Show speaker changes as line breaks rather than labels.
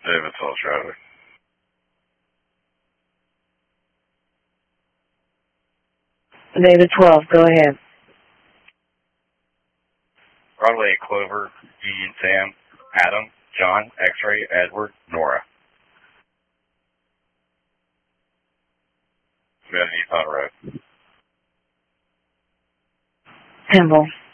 David Falls Driver.
David 12, go ahead.
Broadway, Clover, Union, Sam, Adam, John, X-Ray, Edward, Nora. We got an East Road.
Temple.